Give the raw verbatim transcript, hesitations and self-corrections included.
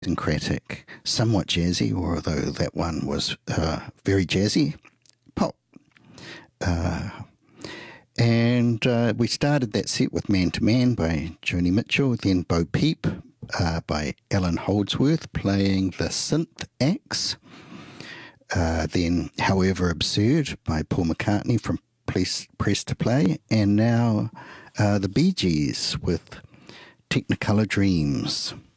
syncretic, somewhat jazzy, although that one was uh, very jazzy, pop. Uh, and uh, we started that set with Man to Man by Joni Mitchell, then Bo Peep uh, by Alan Holdsworth playing the synth axe. Uh, then However Absurd by Paul McCartney from Press, Press to Play. And now uh, the Bee Gees with Technicolor Dreams.